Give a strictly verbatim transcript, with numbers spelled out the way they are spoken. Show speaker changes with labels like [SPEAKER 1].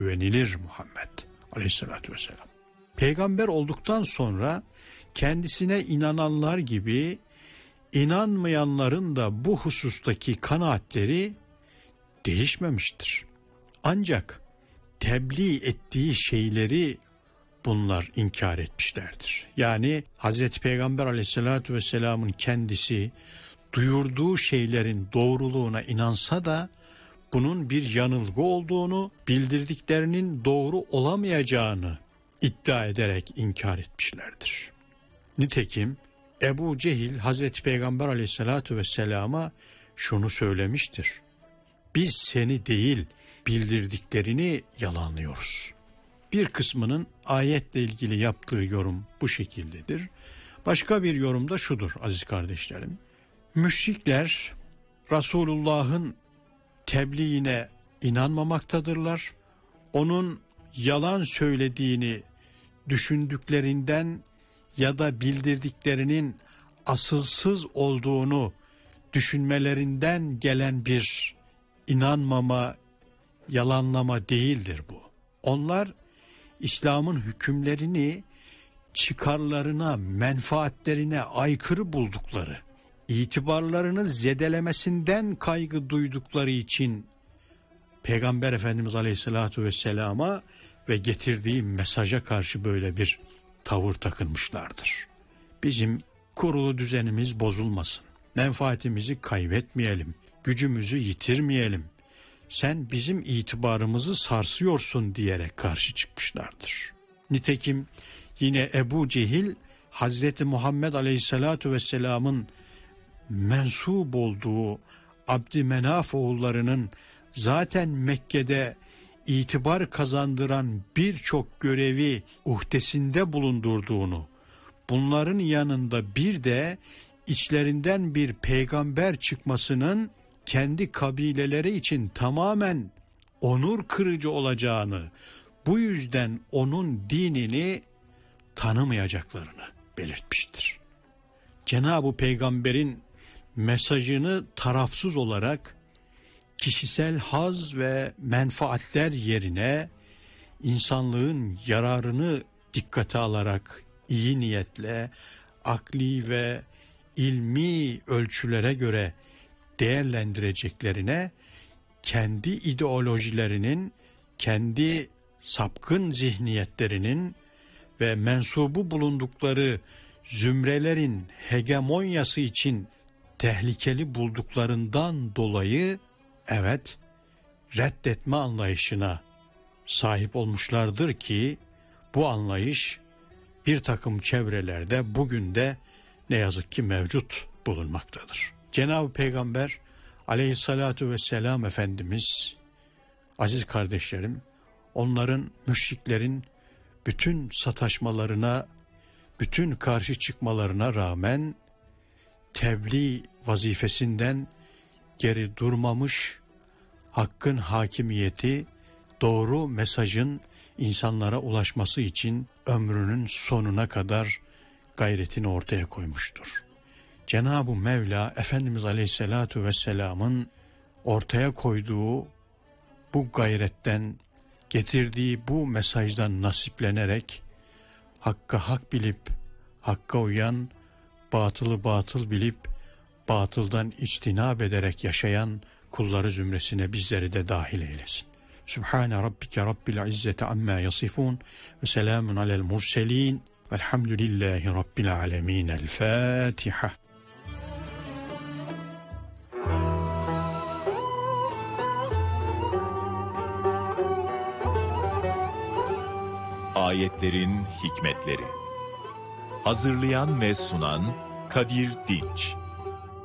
[SPEAKER 1] güvenilir Muhammed aleyhissalatü vesselam. Peygamber olduktan sonra kendisine inananlar gibi inanmayanların da bu husustaki kanaatleri değişmemiştir. Ancak tebliğ ettiği şeyleri bunlar inkar etmişlerdir. Yani Hazreti Peygamber aleyhissalatü vesselamın kendisi duyurduğu şeylerin doğruluğuna inansa da bunun bir yanılgı olduğunu, bildirdiklerinin doğru olamayacağını iddia ederek inkar etmişlerdir. Nitekim Ebu Cehil Hazreti Peygamber aleyhissalatü vesselama şunu söylemiştir: biz seni değil bildirdiklerini yalanlıyoruz. Bir kısmının ayetle ilgili yaptığı yorum bu şekildedir. Başka bir yorum da şudur aziz kardeşlerim. Müşrikler Resulullah'ın tebliğine inanmamaktadırlar. Onun yalan söylediğini düşündüklerinden ya da bildirdiklerinin asılsız olduğunu düşünmelerinden gelen bir inanmama, yalanlama değildir bu. Onlar İslam'ın hükümlerini çıkarlarına, menfaatlerine aykırı buldukları, itibarlarını zedelemesinden kaygı duydukları için Peygamber Efendimiz Aleyhisselatü Vesselam'a ve getirdiği mesaja karşı böyle bir tavır takınmışlardır. Bizim kurulu düzenimiz bozulmasın, menfaatimizi kaybetmeyelim, gücümüzü yitirmeyelim, sen bizim itibarımızı sarsıyorsun diyerek karşı çıkmışlardır. Nitekim yine Ebu Cehil Hazreti Muhammed Aleyhisselatü Vesselam'ın mensup olduğu Abdümenaf oğullarının zaten Mekke'de itibar kazandıran birçok görevi uhdesinde bulundurduğunu, bunların yanında bir de içlerinden bir peygamber çıkmasının kendi kabileleri için tamamen onur kırıcı olacağını, bu yüzden onun dinini tanımayacaklarını belirtmiştir. Cenab-ı Peygamber'in mesajını tarafsız olarak kişisel haz ve menfaatler yerine insanlığın yararını dikkate alarak iyi niyetle, akli ve ilmi ölçülere göre değerlendireceklerine, kendi ideolojilerinin, kendi sapkın zihniyetlerinin ve mensubu bulundukları zümrelerin hegemonyası için tehlikeli bulduklarından dolayı evet reddetme anlayışına sahip olmuşlardır ki bu anlayış bir takım çevrelerde bugün de ne yazık ki mevcut bulunmaktadır. Cenab-ı Peygamber Aleyhissalatu vesselam Efendimiz, aziz kardeşlerim, onların, müşriklerin bütün sataşmalarına, bütün karşı çıkmalarına rağmen tebliğ vazifesinden geri durmamış, hakkın hakimiyeti, doğru mesajın insanlara ulaşması için ömrünün sonuna kadar gayretini ortaya koymuştur. Cenab-ı Mevla Efendimiz Aleyhisselatü Vesselam'ın ortaya koyduğu bu gayretten, getirdiği bu mesajdan nasiplenerek hakkı hak bilip hakka uyan, batılı batıl bilip batıldan içtinab ederek yaşayan kulları zümresine bizleri de dahil eylesin. Sübhane Rabbike Rabbil İzzeti amma yasifun ve selamun alel murselin velhamdülillahi Rabbil alemin. El Fatiha.
[SPEAKER 2] Ayetlerin hikmetleri. Hazırlayan ve sunan Kadir Dinç.